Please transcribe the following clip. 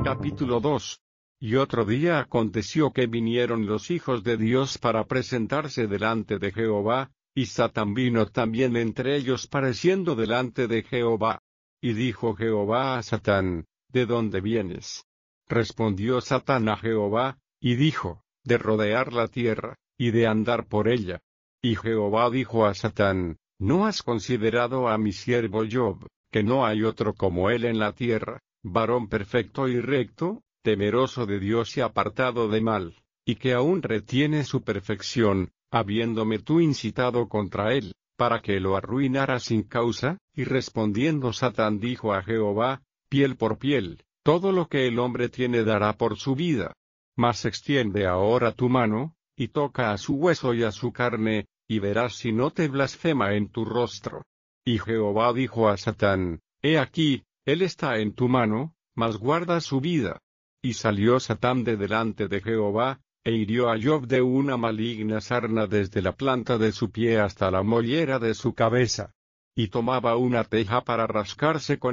Capítulo 2. Y otro día aconteció que vinieron los hijos de Dios para presentarse delante de Jehová, y Satán vino también entre ellos pareciendo delante de Jehová. Y dijo Jehová a Satán: ¿De dónde vienes? Respondió Satán a Jehová, y dijo: de rodear la tierra, y de andar por ella. Y Jehová dijo a Satán: ¿No has considerado a mi siervo Job, que no hay otro como él en la tierra, varón perfecto y recto, temeroso de Dios y apartado de mal, y que aún retiene su perfección, habiéndome tú incitado contra él, para que lo arruinara sin causa? Y respondiendo Satán dijo a Jehová: piel por piel, todo lo que el hombre tiene dará por su vida. Mas extiende ahora tu mano, y toca a su hueso y a su carne, y verás si no te blasfema en tu rostro. Y Jehová dijo a Satán: He aquí, él está en tu mano, mas guarda su vida. Y salió Satán de delante de Jehová, e hirió a Job de una maligna sarna desde la planta de su pie hasta la mollera de su cabeza. Y tomaba una teja para rascarse con